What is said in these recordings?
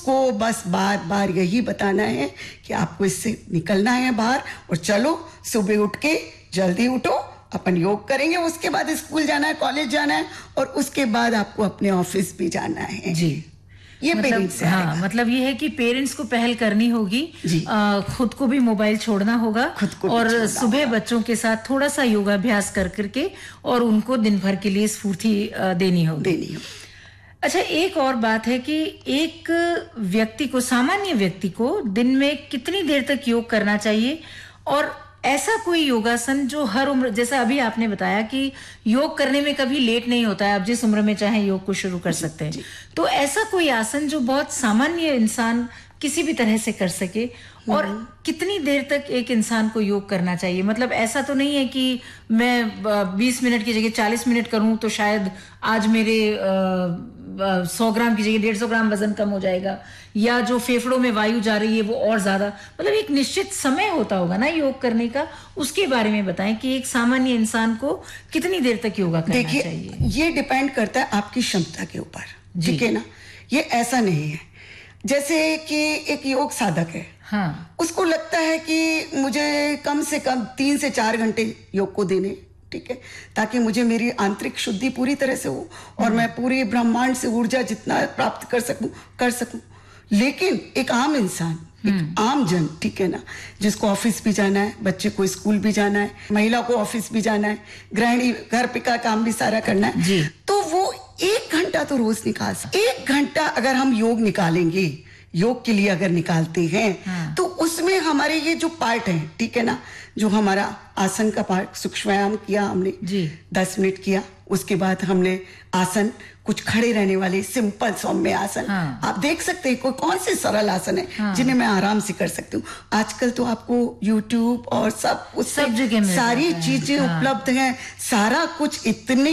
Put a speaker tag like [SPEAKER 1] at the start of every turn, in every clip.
[SPEAKER 1] उसको बस बार बार यही बताना है कि आपको इससे निकलना है बाहर, और चलो सुबह उठ के जल्दी उठो, अपन योग करेंगे, उसके बाद स्कूल जाना है, कॉलेज जाना है, और उसके बाद आपको अपने ऑफिस भी जाना है।
[SPEAKER 2] जी,
[SPEAKER 1] ये पेरेंट्स
[SPEAKER 2] मतलब हाँ, मतलब ये है कि पेरेंट्स को पहल करनी होगी, खुद को भी मोबाइल छोड़ना होगा, और सुबह बच्चों के साथ थोड़ा सा योगाभ्यास कर करके और उनको दिन भर के लिए स्फूर्ति देनी होगी। अच्छा, एक और बात है कि एक व्यक्ति को, सामान्य व्यक्ति को दिन में कितनी देर तक योग करना चाहिए, और ऐसा कोई योगासन जो हर उम्र, जैसा अभी आपने बताया कि योग करने में कभी लेट नहीं होता है, आप जिस उम्र में चाहे योग को शुरू कर सकते हैं, तो ऐसा कोई आसन जो बहुत सामान्य इंसान किसी भी तरह से कर सके, और कितनी देर तक एक इंसान को योग करना चाहिए? मतलब ऐसा तो नहीं है कि मैं 20 मिनट की जगह 40 मिनट करूं तो शायद आज मेरे 100 ग्राम की जगह 150 ग्राम वजन कम हो जाएगा, या जो फेफड़ों में वायु जा रही है वो और ज्यादा, मतलब एक निश्चित समय होता होगा ना योग करने का, उसके बारे में बताएं कि एक सामान्य इंसान को कितनी देर तक योगा करना चाहिए।
[SPEAKER 1] देखिए, ये डिपेंड करता है आपकी क्षमता के ऊपर, ठीक है ना। ये ऐसा नहीं है जैसे कि एक योग साधक है,
[SPEAKER 2] हाँ,
[SPEAKER 1] उसको लगता है कि मुझे कम से कम 3 से 4 घंटे योग को देने, ठीक है, ताकि मुझे मेरी आंतरिक शुद्धि पूरी तरह से हो और मैं पूरे ब्रह्मांड से ऊर्जा जितना प्राप्त कर सकूं। लेकिन एक आम इंसान, एक आम जन, ठीक है ना, जिसको ऑफिस भी जाना है, बच्चे को स्कूल भी जाना है, महिला को ऑफिस भी जाना है, गृहिणी घर पे का काम भी सारा करना है, तो वो 1 घंटा तो रोज निकाल सकते। 1 घंटा अगर हम योग निकालेंगे, योग के लिए अगर निकालते हैं, तो उसमें हमारे ये जो पार्ट है, ठीक है ना, जो हमारा आसन का पार्ट, सूक्ष्म व्यायाम किया हमने 10 मिनट किया, उसके बाद हमने आसन कुछ खड़े रहने वाले सिंपल सौम्य आसन, आप देख सकते हैं कोई कौन से सरल आसन है जिन्हें मैं आराम से कर सकती हूँ। आजकल तो आपको YouTube और सब जगह सारी चीजें उपलब्ध हैं, सारा कुछ इतने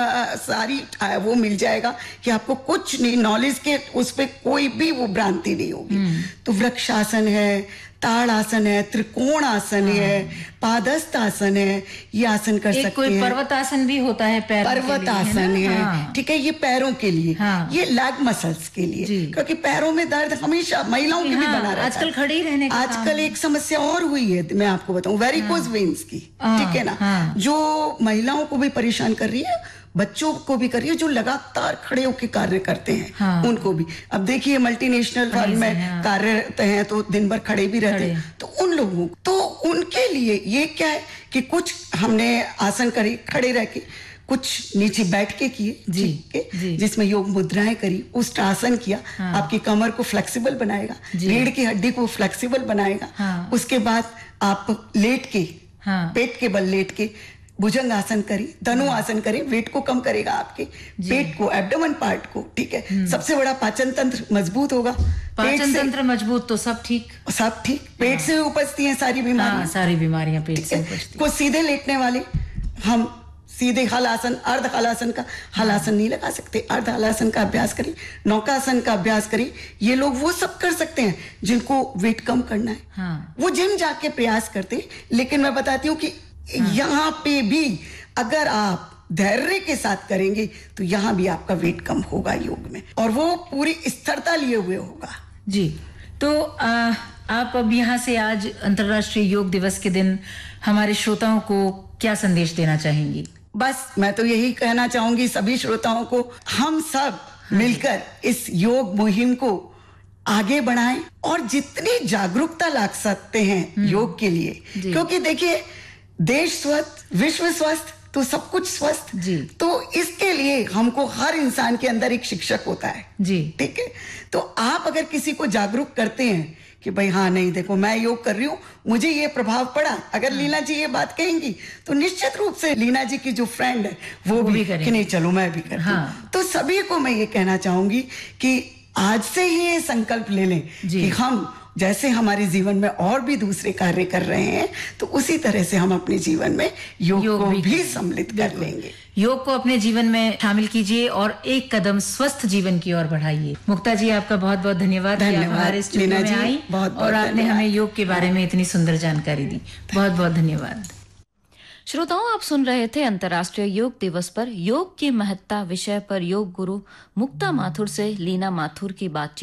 [SPEAKER 1] सारी वो मिल जाएगा कि आपको कुछ नहीं, नॉलेज के उस पर कोई भी वो भ्रांति नहीं होगी। तो वृक्षासन है, ताड़ आसन है, त्रिकोण आसन है, पादस्थ आसन है, ये आसन कर सकते हैं।
[SPEAKER 2] कोई पर्वत आसन भी होता है,
[SPEAKER 1] पर्वत आसन है, ठीक है, ये पैरों के लिए, ये लैग मसल्स के लिए, क्योंकि पैरों में दर्द हमेशा महिलाओं के भी बना रहता है।
[SPEAKER 2] आजकल खड़े ही रहने का
[SPEAKER 1] आजकल एक समस्या और हुई है, मैं आपको बताऊं, वेरिकोज वेन्स की, ठीक है ना, जो महिलाओं को भी परेशान कर रही है, बच्चों को भी करिए, जो लगातार खड़े होकर कार्य करते हैं, उनको भी। अब देखिए, मल्टीनेशनल फर्म में कार्यरत हैं तो दिन भर खड़े भी रहते हैं, तो उन लोगों, तो उनके लिए ये क्या है कि कुछ हमने आसन करे खड़े रह के, कुछ नीचे बैठ के किए, जिसमें योग मुद्राएं करी, उष्ट्रासन किया, आपकी कमर को फ्लेक्सिबल बनाएगा, रीढ़ की हड्डी को फ्लेक्सिबल बनाएगा। उसके बाद आप लेट के, पेट के बल लेट के भुजंग आसन करी, धनु आसन करें, वेट को कम करेगा, आपके पेट को, एब्डोमेन पार्ट को, ठीक है। सबसे बड़ा पाचन तंत्र मजबूत होगा,
[SPEAKER 2] पाचन तंत्र मजबूत तो सब ठीक,
[SPEAKER 1] पेट से उपजती हैं सारी बीमारियां,
[SPEAKER 2] सारी बीमारियां पेट से उपजती।
[SPEAKER 1] को सीधे लेटने वाले हम सीधे हल आसन, अर्ध हल आसन का, हल आसन नहीं लगा सकते, अर्ध हल आसन का अभ्यास करें, नौकासन का अभ्यास करें, ये लोग वो सब कर सकते हैं जिनको वेट कम करना है, वो जिम जाके प्रयास करते हैं। लेकिन मैं बताती हूँ कि यहाँ पे भी अगर आप धैर्य के साथ करेंगे तो यहाँ भी आपका वेट कम होगा योग में, और वो पूरी स्थिरता लिए हुए होगा।
[SPEAKER 2] जी, तो आप अब यहाँ से आज अंतर्राष्ट्रीय योग दिवस के दिन हमारे श्रोताओं को क्या संदेश देना चाहेंगी?
[SPEAKER 1] बस मैं तो यही कहना चाहूंगी सभी श्रोताओं को, हम सब मिलकर इस योग मुहिम को आगे बढ़ाएं और जितनी जागरूकता ला सकते हैं योग के लिए, क्योंकि देखिए, देश स्वस्थ, विश्व स्वस्थ, तो सब कुछ स्वस्थ। तो इसके लिए हमको हर इंसान के अंदर एक शिक्षक होता है, ठीक है। तो आप अगर किसी को जागरूक करते हैं कि भाई हाँ, नहीं देखो मैं योग कर रही हूँ, मुझे ये प्रभाव पड़ा, अगर लीना जी ये बात कहेंगी तो निश्चित रूप से लीना जी की जो फ्रेंड है वो भी कि नहीं चलो मैं भी करती हूँ। तो सभी को मैं ये कहना चाहूंगी कि आज से ही ये संकल्प ले लें कि हम जैसे हमारे जीवन में और भी दूसरे कार्य कर रहे हैं, तो उसी तरह से हम अपने जीवन में योग को भी सम्मिलित कर लेंगे।
[SPEAKER 2] योग को अपने जीवन में शामिल कीजिए और एक कदम स्वस्थ जीवन की ओर बढ़ाइए। मुक्ता जी, आपका बहुत बहुत धन्यवाद कि आप हमारे स्टूडियो में आई और आपने हमें योग के बारे में इतनी सुंदर जानकारी दी। बहुत बहुत धन्यवाद।
[SPEAKER 3] श्रोताओं, आप सुन रहे थे अंतर्राष्ट्रीय योग दिवस पर योग की महत्ता विषय पर योग गुरु मुक्ता माथुर से लीना माथुर की बातचीत।